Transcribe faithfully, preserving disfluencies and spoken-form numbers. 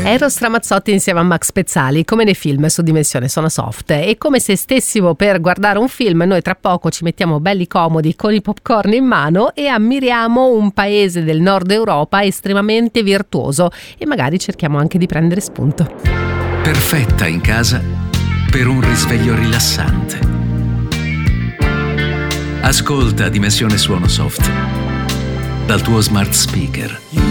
Eros Ramazzotti insieme a Max Pezzali, come nei film su Dimensione Sonosoft. È come se stessimo per guardare un film, noi tra poco ci mettiamo belli comodi con i popcorn in mano e ammiriamo un paese del nord Europa estremamente virtuoso e magari cerchiamo anche di prendere spunto. Perfetta in casa per un risveglio rilassante. Ascolta Dimensione Suono Soft dal tuo smart speaker.